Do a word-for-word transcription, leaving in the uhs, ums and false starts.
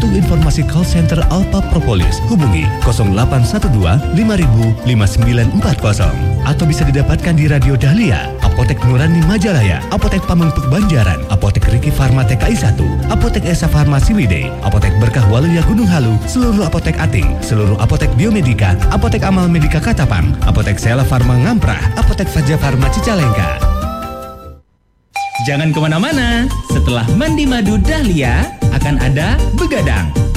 Untuk informasi call center Alpa Propolis, hubungi nol delapan satu dua lima ribu lima sembilan empat nol atau bisa didapatkan di Radio Dahlia, Apotek Nurani Majalaya, Apotek Pamengpeuk Banjaran, Apotek Riki Farma T K I satu, Apotek Esa Farma Ciwidey, Apotek Berkah Waluya Gunung Halu, seluruh apotek Ating, seluruh apotek Biomedika, Apotek Amal Medika Katapang, Apotek Sela Farma Ngamprah, Apotek Faja Farma Cicalengka. Jangan kemana-mana, setelah Mandi Madu Dahlia akan ada Begadang.